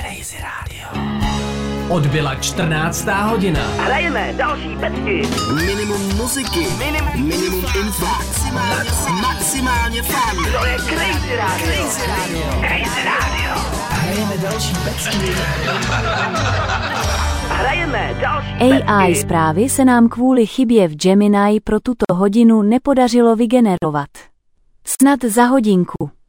Crazy Radio. Odbyla 14. hodina. Hrajeme další pecky. Minimum muziky, minimum info, maximálně fun. To je Crazy Radio. Crazy Radio. Hrajeme další pecky. Hrajeme další pecky. AI zprávy se nám kvůli chybě v Gemini pro tuto hodinu nepodařilo vygenerovat. Snad za hodinku.